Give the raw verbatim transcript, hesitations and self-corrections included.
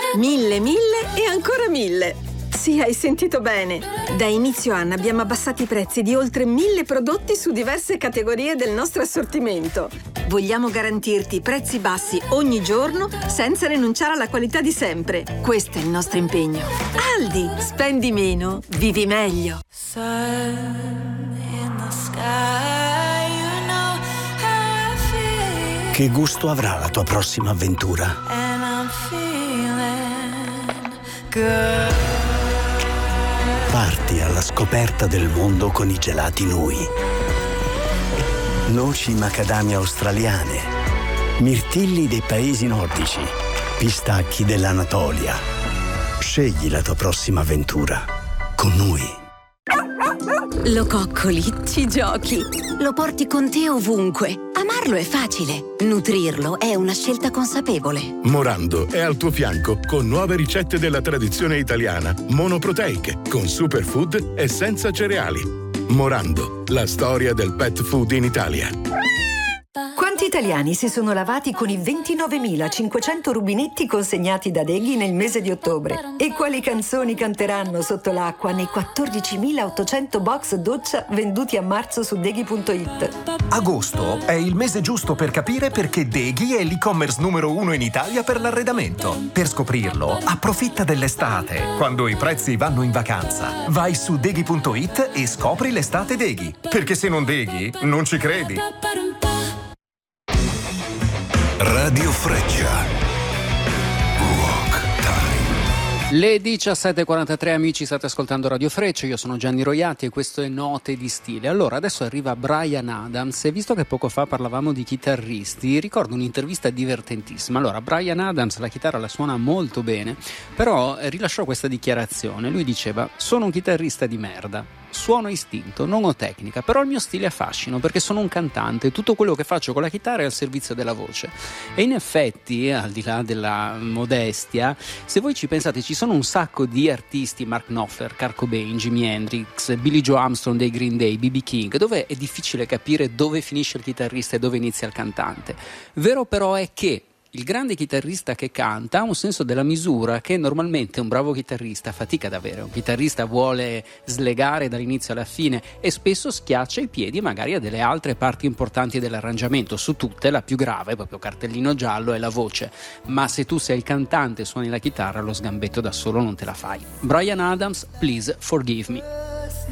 Mille, mille e ancora mille. Sì, hai sentito bene. Da inizio anno abbiamo abbassato i prezzi di oltre mille prodotti su diverse categorie del nostro assortimento. Vogliamo garantirti prezzi bassi ogni giorno senza rinunciare alla qualità di sempre. Questo è il nostro impegno. Aldi, spendi meno, vivi meglio. Che gusto avrà la tua prossima avventura? Parti alla scoperta del mondo con i gelati Nui. Noci macadamia australiane, mirtilli dei paesi nordici, pistacchi dell'Anatolia. Scegli la tua prossima avventura con Nui. Lo coccoli, ci giochi, lo porti con te ovunque. Amarlo è facile, nutrirlo è una scelta consapevole. Morando è al tuo fianco con nuove ricette della tradizione italiana, monoproteiche, con superfood e senza cereali. Morando, la storia del pet food in Italia. Quanti italiani si sono lavati con i ventinovemilacinquecento rubinetti consegnati da Deghi nel mese di ottobre? E quali canzoni canteranno sotto l'acqua nei quattordicimilaottocento box doccia venduti a marzo su Deghi punto it? Agosto è il mese giusto per capire perché Deghi è l'e-commerce numero uno in Italia per l'arredamento. Per scoprirlo, approfitta dell'estate, quando i prezzi vanno in vacanza. Vai su Deghi punto it e scopri l'estate Deghi. Perché se non Deghi, non ci credi. Radio Freccia. Rock Time. Le diciassette e quarantatré, amici, state ascoltando Radio Freccia, io sono Gianni Roiati e questo è Note di Stile. Allora, adesso arriva Bryan Adams e visto che poco fa parlavamo di chitarristi, ricordo un'intervista divertentissima. Allora, Bryan Adams la chitarra la suona molto bene, però rilasciò questa dichiarazione. Lui diceva: sono un chitarrista di merda. Suono istinto, non ho tecnica, però il mio stile è fascino perché sono un cantante, tutto quello che faccio con la chitarra è al servizio della voce. E in effetti, al di là della modestia, se voi ci pensate, ci sono un sacco di artisti, Mark Knopfler, Kurt Cobain, Jimi Hendrix, Billie Joe Armstrong dei Green Day, B B King, dove è difficile capire dove finisce il chitarrista e dove inizia il cantante. Vero però è che il grande chitarrista che canta ha un senso della misura che normalmente un bravo chitarrista fatica ad avere. Un chitarrista vuole slegare dall'inizio alla fine e spesso schiaccia i piedi magari a delle altre parti importanti dell'arrangiamento. Su tutte la più grave, proprio cartellino giallo, è la voce. Ma se tu sei il cantante e suoni la chitarra, lo sgambetto da solo non te la fai. Bryan Adams, Please Forgive Me.